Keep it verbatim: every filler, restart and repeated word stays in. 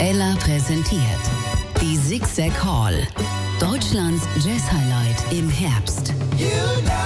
Ella präsentiert die Zigzag Hall. Deutschlands Jazz-Highlight im Herbst. You know